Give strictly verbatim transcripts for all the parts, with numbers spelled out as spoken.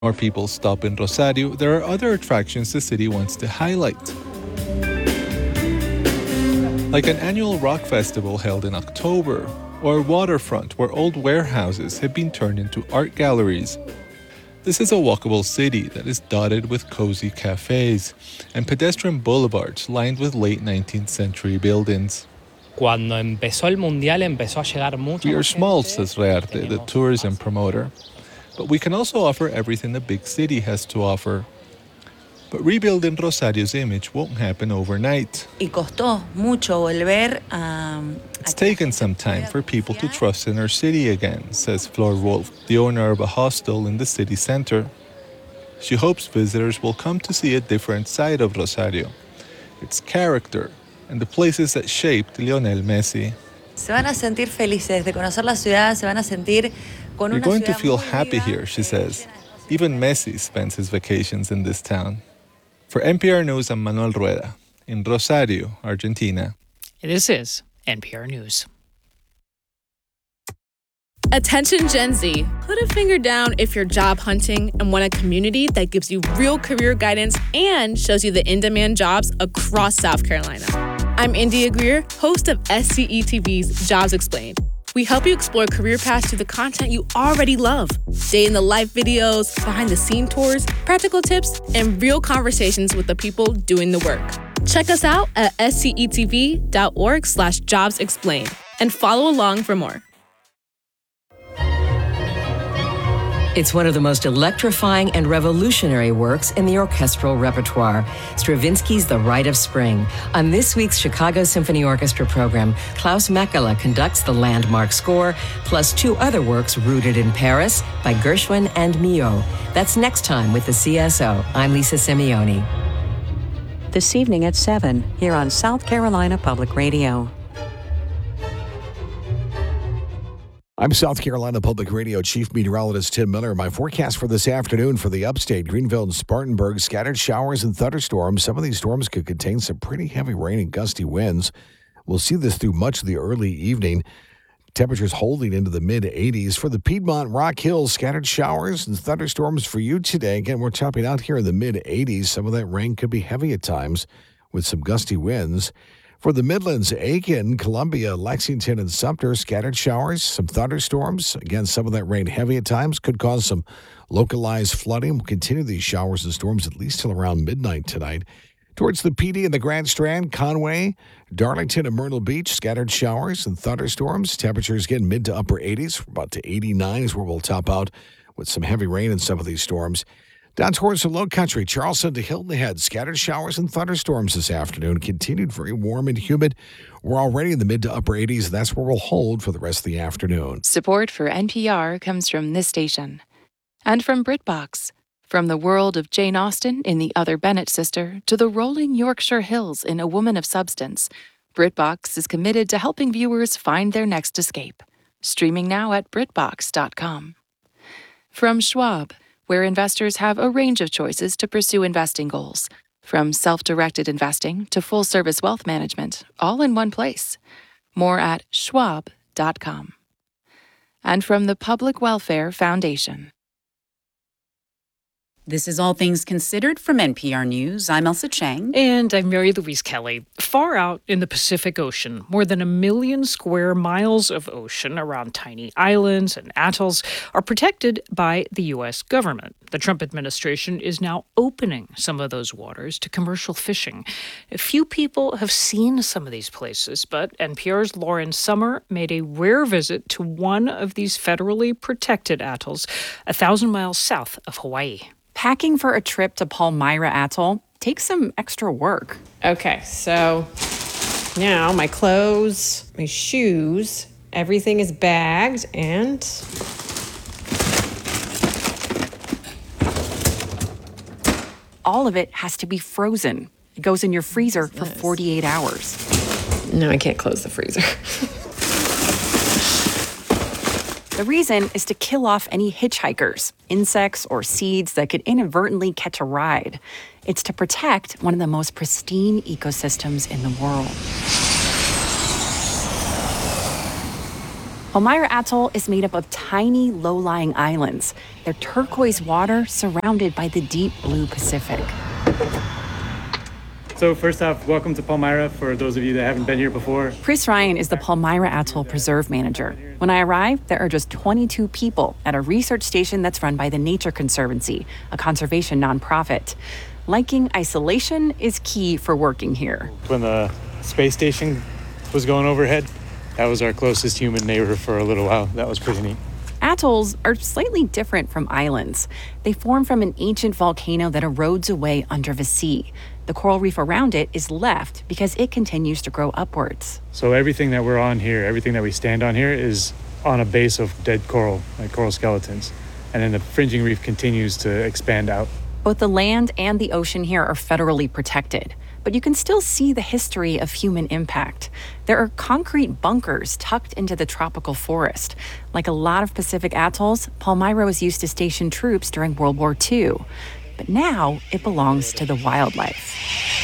More people stop in Rosario, there are other attractions the city wants to highlight. Like an annual rock festival held in October, or a waterfront where old warehouses have been turned into art galleries. This is a walkable city that is dotted with cozy cafes and pedestrian boulevards lined with late nineteenth century buildings. Cuando empezó el mundial empezó a llegar mucha We are small, gente. says Rearte, the tourism promoter. But we can also offer everything the big city has to offer. But rebuilding Rosario's image won't happen overnight. Y costó mucho volver a... It's taken some time for people to trust in our city again, says Flor Wolf, the owner of a hostel in the city center. She hopes visitors will come to see a different side of Rosario, its character, and the places that shaped Lionel Messi. Se van a sentir felices de conocer la ciudad, se van a sentir con You're una going to ciudad feel muy happy viva. here, she says. Even Messi spends his vacations in this town. For N P R News, I'm Manuel Rueda, in Rosario, Argentina. This is N P R News. Attention Gen Z, put a finger down if you're job hunting and want a community that gives you real career guidance and shows you the in-demand jobs across South Carolina. I'm India Greer, host of S C E T V's Jobs Explained. We help you explore career paths through the content you already love. Day-in-the-life videos, behind-the-scene tours, practical tips, and real conversations with the people doing the work. Check us out at scetv.org slash jobs explained and follow along for more. It's one of the most electrifying and revolutionary works in the orchestral repertoire, Stravinsky's The Rite of Spring. On this week's Chicago Symphony Orchestra program, Klaus Mekala conducts the landmark score, plus two other works rooted in Paris by Gershwin and Milhaud. That's next time with the C S O. I'm Lisa Simeone. This evening at seven, here on South Carolina Public Radio. I'm South Carolina Public Radio Chief Meteorologist Tim Miller. My forecast for this afternoon for the upstate, Greenville and Spartanburg, scattered showers and thunderstorms. Some of these storms could contain some pretty heavy rain and gusty winds. We'll see this through much of the early evening. Temperatures holding into the mid eighties. For the Piedmont Rock Hills, scattered showers and thunderstorms for you today. Again, we're topping out here in the mid eighties. Some of that rain could be heavy at times with some gusty winds. For the Midlands, Aiken, Columbia, Lexington, and Sumter, scattered showers, some thunderstorms. Again, some of that rain heavy at times could cause some localized flooding. We'll continue these showers and storms at least till around midnight tonight. Towards the P D and the Grand Strand, Conway, Darlington, and Myrtle Beach, scattered showers and thunderstorms. Temperatures getting mid to upper eighties. About to eighty-nine is where we'll top out with some heavy rain in some of these storms. Down towards the Low Country, Charleston to Hilton Head, scattered showers and thunderstorms this afternoon. Continued very warm and humid. We're already in the mid to upper eighties. That's where we'll hold for the rest of the afternoon. Support for N P R comes from this station and from BritBox. From the world of Jane Austen in The Other Bennett Sister to the rolling Yorkshire Hills in A Woman of Substance, BritBox is committed to helping viewers find their next escape. Streaming now at Brit Box dot com. From Schwab, where investors have a range of choices to pursue investing goals, from self-directed investing to full-service wealth management, all in one place. More at schwab dot com. And from the Public Welfare Foundation. This is All Things Considered from N P R News. I'm Elsa Chang. And I'm Mary Louise Kelly. Far out in the Pacific Ocean, more than a million square miles of ocean around tiny islands and atolls are protected by the U S government. The Trump administration is now opening some of those waters to commercial fishing. A few people have seen some of these places, but N P R's Lauren Sommer made a rare visit to one of these federally protected atolls, a thousand miles south of Hawaii. Packing for a trip to Palmyra Atoll takes some extra work. Okay, so now my clothes, my shoes, everything is bagged and all of it has to be frozen. It goes in your freezer for forty-eight hours. No, I can't close the freezer. The reason is to kill off any hitchhikers, insects, or seeds that could inadvertently catch a ride. It's to protect one of the most pristine ecosystems in the world. Palmyra Atoll is made up of tiny, low-lying islands, their turquoise water surrounded by the deep blue Pacific. So first off, welcome to Palmyra for those of you that haven't been here before. Chris Ryan is the Palmyra Atoll Preserve Manager. When I arrived, there are just twenty-two people at a research station that's run by the Nature Conservancy, a conservation nonprofit. Liking isolation is key for working here. When the space station was going overhead, that was our closest human neighbor for a little while. That was pretty neat. Atolls are slightly different from islands. They form from an ancient volcano that erodes away under the sea. The coral reef around it is left because it continues to grow upwards. So everything that we're on here, everything that we stand on here is on a base of dead coral, like coral skeletons. And then the fringing reef continues to expand out. Both the land and the ocean here are federally protected, but you can still see the history of human impact. There are concrete bunkers tucked into the tropical forest. Like a lot of Pacific atolls, Palmyra was used to station troops during World War Two. But now it belongs to the wildlife.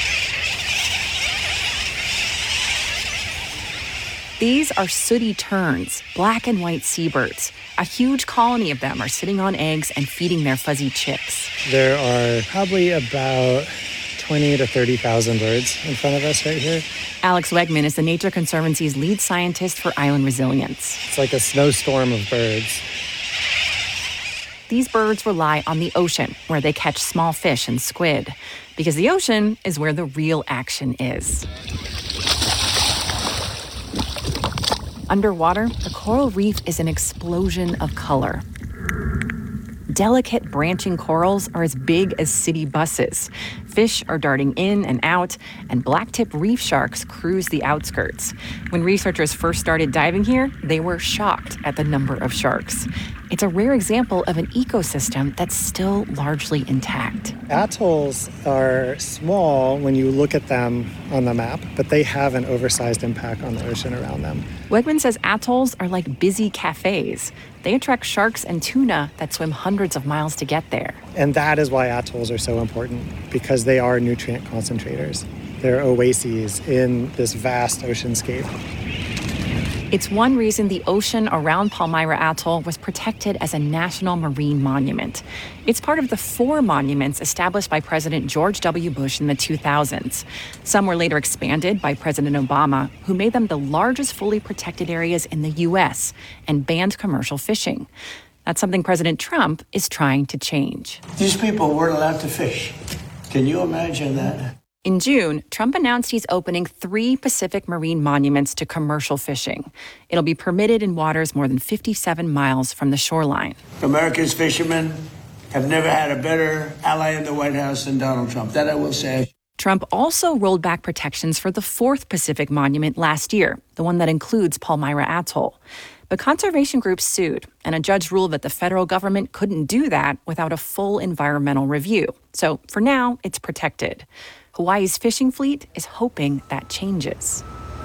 These are sooty terns, black and white seabirds. A huge colony of them are sitting on eggs and feeding their fuzzy chicks. There are probably about twenty to thirty thousand birds in front of us right here. Alex Wegman is the Nature Conservancy's lead scientist for island resilience. It's like a snowstorm of birds. These birds rely on the ocean, where they catch small fish and squid, because the ocean is where the real action is. Underwater, the coral reef is an explosion of color. Delicate branching corals are as big as city buses. Fish are darting in and out, and blacktip reef sharks cruise the outskirts. When researchers first started diving here, they were shocked at the number of sharks. It's a rare example of an ecosystem that's still largely intact. Atolls are small when you look at them on the map, but they have an oversized impact on the ocean around them. Wegman says atolls are like busy cafes. They attract sharks and tuna that swim hundreds of miles to get there. And that is why atolls are so important, because they are nutrient concentrators. They're oases in this vast oceanscape. It's one reason the ocean around Palmyra Atoll was protected as a national marine monument. It's part of the four monuments established by President George W. Bush in the two thousands. Some were later expanded by President Obama, who made them the largest fully protected areas in the U S and banned commercial fishing. That's something President Trump is trying to change. These people weren't allowed to fish. Can you imagine that? In June, Trump announced he's opening three Pacific marine monuments to commercial fishing. It'll be permitted in waters more than fifty-seven miles from the shoreline. America's fishermen have never had a better ally in the White House than Donald Trump. That I will say. Trump also rolled back protections for the fourth Pacific monument last year, the one that includes Palmyra Atoll. But conservation groups sued, and a judge ruled that the federal government couldn't do that without a full environmental review. So for now, it's protected. Hawaii's fishing fleet is hoping that changes.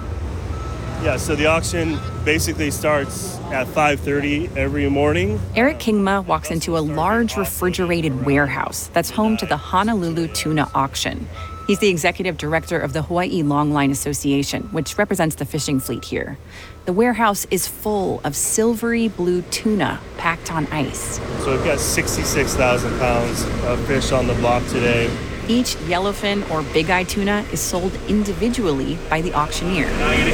Yeah, so the auction basically starts at five thirty every morning. Eric Kingma walks into a large refrigerated warehouse that's home to the Honolulu Tuna Auction. He's the executive director of the Hawaii Longline Association, which represents the fishing fleet here. The warehouse is full of silvery blue tuna packed on ice. So we've got sixty-six thousand pounds of fish on the block today. Each yellowfin or big-eye tuna is sold individually by the auctioneer.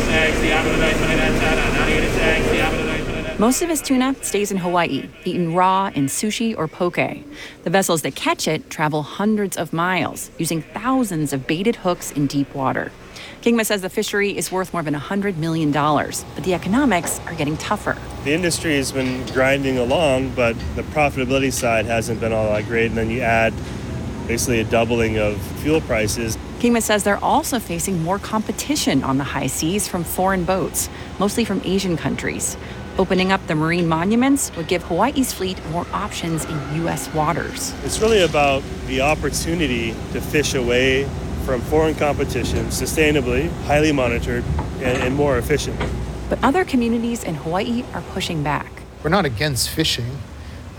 Most of his tuna stays in Hawaii, eaten raw in sushi or poke. The vessels that catch it travel hundreds of miles, using thousands of baited hooks in deep water. Kingma says the fishery is worth more than one hundred million dollars, but the economics are getting tougher. The industry has been grinding along, but the profitability side hasn't been all that great, and then you add basically a doubling of fuel prices. Kingma says they're also facing more competition on the high seas from foreign boats, mostly from Asian countries. Opening up the marine monuments would give Hawaii's fleet more options in U S waters. It's really about the opportunity to fish away from foreign competition sustainably, highly monitored, and, and more efficient. But other communities in Hawaii are pushing back. We're not against fishing.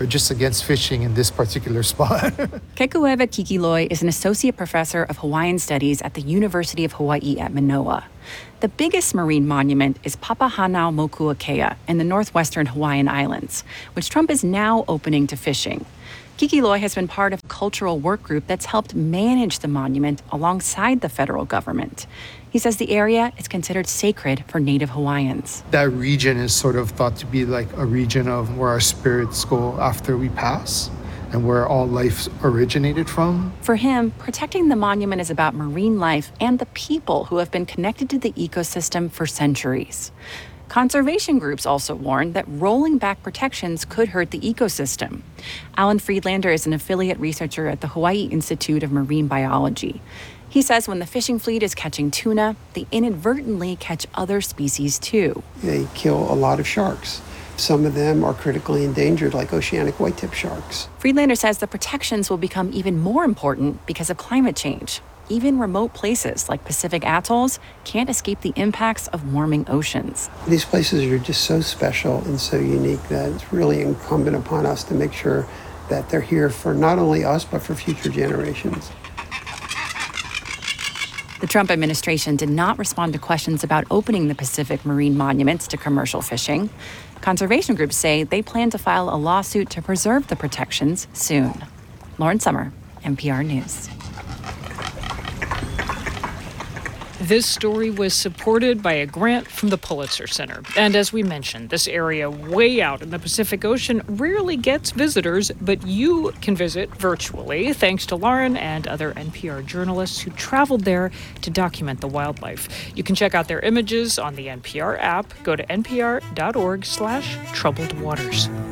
are just against fishing in this particular spot. Kekuewa Kikiloi is an associate professor of Hawaiian studies at the University of Hawaii at Manoa. The biggest marine monument is Papahanaumokuakea in the northwestern Hawaiian Islands, which Trump is now opening to fishing. Kikiloi has been part of a cultural work group that's helped manage the monument alongside the federal government. He says the area is considered sacred for Native Hawaiians. That region is sort of thought to be like a region of where our spirits go after we pass and where all life originated from. For him, protecting the monument is about marine life and the people who have been connected to the ecosystem for centuries. Conservation groups also warn that rolling back protections could hurt the ecosystem. Alan Friedlander is an affiliate researcher at the Hawaii Institute of Marine Biology. He says when the fishing fleet is catching tuna, they inadvertently catch other species too. They kill a lot of sharks. Some of them are critically endangered, like oceanic white-tip sharks. Friedlander says the protections will become even more important because of climate change. Even remote places like Pacific atolls can't escape the impacts of warming oceans. These places are just so special and so unique that it's really incumbent upon us to make sure that they're here for not only us, but for future generations. The Trump administration did not respond to questions about opening the Pacific marine monuments to commercial fishing. Conservation groups say they plan to file a lawsuit to preserve the protections soon. Lauren Sommer, N P R News. This story was supported by a grant from the Pulitzer Center. And as we mentioned, this area way out in the Pacific Ocean rarely gets visitors, but you can visit virtually thanks to Lauren and other N P R journalists who traveled there to document the wildlife. You can check out their images on the N P R app. Go to npr.org slash troubled waters.